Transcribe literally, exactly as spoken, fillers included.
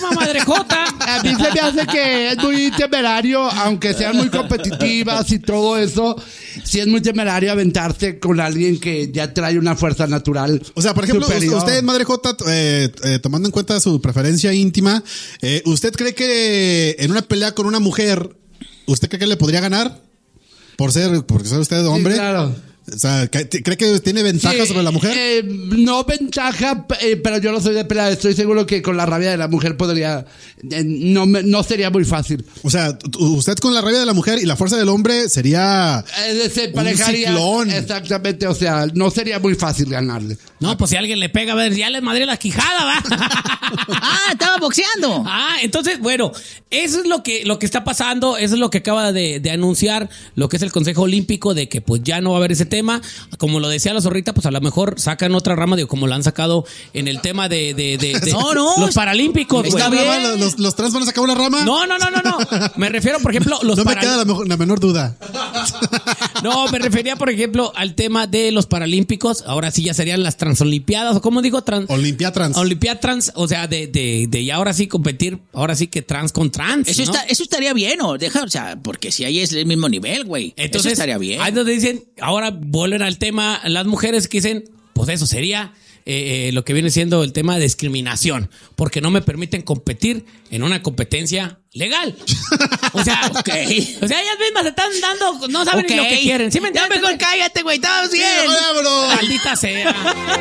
última, madrejota. A mí se me hace que es muy temerario, aunque sean muy competitivas y todo eso, sí es muy temerario aventarse con alguien que ya trae una fuerza natural. O sea, por ejemplo, superior. usted, Madre Jota, eh, eh, tomando en cuenta su preferencia íntima, eh, ¿usted cree que en una pelea con una mujer, usted cree que le podría ganar? Por ser, porque ser usted hombre. Sí, claro. O sea, ¿cree que tiene ventaja Sí, sobre la mujer? Eh, no ventaja, eh, pero yo no soy de pelea. Estoy seguro que con la rabia de la mujer podría... Eh, no, me- no sería muy fácil. O sea, t- usted con la rabia de la mujer y la fuerza del hombre sería Eh, se un emparejaría- ciclón. Exactamente, o sea, no sería muy fácil ganarle. No, pues si alguien le pega, a ver, ya le madre la quijada, ¿va? Ah, estaba boxeando. Ah, entonces, bueno, eso es lo que, lo que está pasando, eso es lo que acaba de, de anunciar lo que es el Consejo Olímpico, de que pues ya no va a haber ese tema. Como lo decía la zorrita, pues a lo mejor sacan otra rama, digo, como lo han sacado en el tema de, de, de, de No, no. los paralímpicos, Está güey. bien. Los, los, los trans van a sacar una rama. No, no, no, no, no. Me refiero, por ejemplo, los no me paral- queda la, mejor- la menor duda. No, me refería, por ejemplo, al tema de los paralímpicos. Ahora sí ya serían las transolimpiadas, o cómo digo, trans. Olimpia trans. Olimpia trans, o sea, de, de, de ya ahora sí competir, ahora sí que trans con trans. Eso, ¿no? está, eso estaría bien, ¿o? Deja, o sea, porque si ahí es el mismo nivel, güey. Entonces, eso estaría bien. Ahí donde dicen, ahora vuelven al tema, las mujeres que dicen, pues eso sería eh, eh, lo que viene siendo el tema de discriminación, porque no me permiten competir en una competencia legal. O sea, Ok. o sea, ellas mismas se están dando, no saben ni lo Ok. que quieren. ¿Sí me Ya entiendes? mejor cállate, güey, estamos bien. ¡Vámonos! Maldita sea.